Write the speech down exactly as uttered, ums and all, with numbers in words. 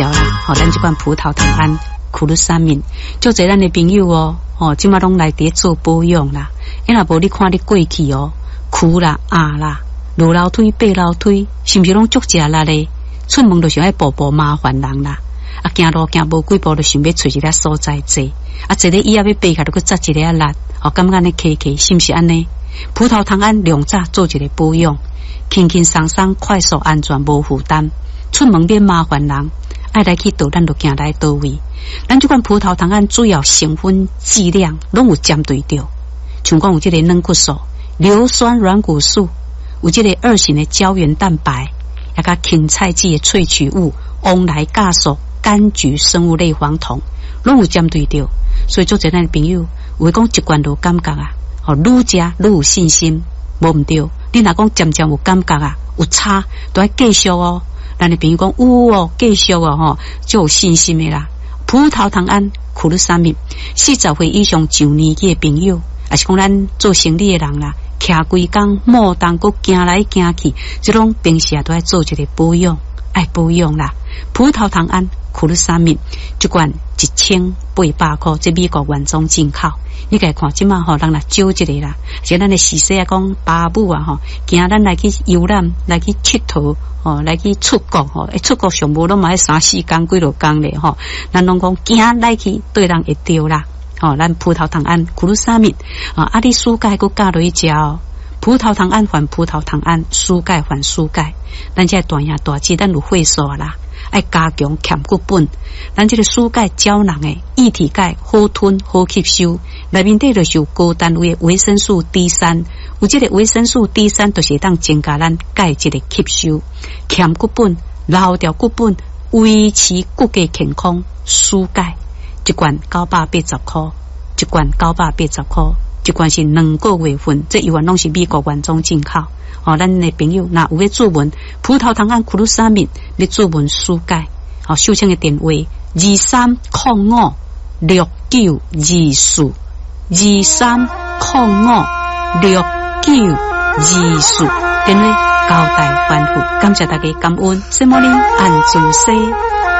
绍啦，吼、哦，咱这款葡萄糖胺苦鲁沙敏，就侪咱的朋友哦，哦，即马拢来伫做保养啦。因若无你看你过去哦，苦啦、压啦、落楼梯、爬楼梯，是毋是拢足食力咧？出门就想爱步步麻烦人啦。啊，行路行无几步就想要找一个所在坐，啊，坐咧椅仔要爬起来，就搁扎一个力，哦，感觉安尼骑骑，是毋是安尼？葡萄糖胺两早做一个保养，轻轻松松、快速、安全、无负担，出门免麻烦人，爱来去倒，咱就行来倒位。咱这款葡萄糖胺主要成分剂量拢有针对着，像讲有这个软骨素、硫酸软骨素，有这个二型的胶原蛋白，也甲芹菜籽的萃取物、翁来酵素、柑橘生物类黄酮，拢有针对着。所以做侪咱朋友，有诶讲一罐就感觉啊，哦，愈食愈有信心，无毋对。你若讲渐渐有感觉啊，有差，都要继续哦。咱诶朋友讲有哦，继续哦，吼，就有信心诶啦。葡萄糖胺苦鲁沙敏，四十岁以上上年纪诶朋友，也是讲咱做生理诶人啦，徛规工莫当搁行来行去，即种平时也都要做一个保养，爱保养啦。葡萄糖胺苦鲁沙敏一罐一千八百块，这美国原装进口。你家看即马吼，人来少一个啦，像咱诶时势啊，讲爸母啊吼，惊咱来去游览，来去佚佗，吼，来去出国吼，一出国上无拢嘛要三四工几落工咧吼，咱拢讲惊来去对人会着啦，吼，咱葡萄糖胺苦鲁沙敏啊，啊你暑假搁加落去食哦。葡萄糖胺还葡萄糖胺，输钙还输钙。咱这大爷大姐，咱有会数啦，爱加强欠骨本。咱这个输钙胶囊诶，液体钙好吞好吸收，内面底就是有高单位的维生素 D 三，有这个维生素 D 三，就是当增加咱钙质的吸收，欠骨本、老掉骨本，维持骨骼健康。输钙一罐九百八十块，一罐九百八十块。一罐是两个月份，这一罐拢是美国原装进口。哦，咱的朋友若有要注文葡萄糖胺苦鲁沙敏，要注文输钙。哦，收听的电话二三零五六九二四二三零五六九二四，电话交代吩咐。感谢大家感恩，什么呢？按准时。